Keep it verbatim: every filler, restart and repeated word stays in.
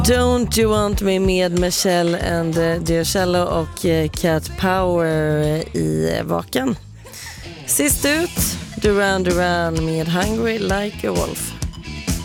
Don't You Want Me med Michelle and D'Arcello och Cat Power i Vaken. Sist ut, Duran Duran med Hungry Like a Wolf.